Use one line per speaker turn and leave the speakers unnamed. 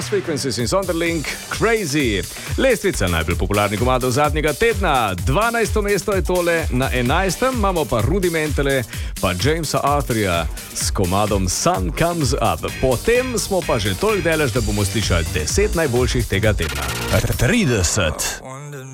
Lost Frequencies in Sonderling, Crazy. Lestvica najbolj popularnih komadov zadnjega tedna. 12. mesto je tole, na 11. imamo pa Rudimentale, pa Jamesa Arthurja s komadom Sun Comes Up. Potem smo pa že toliko delež, da bomo slišali 10 najboljših tega tedna.
30.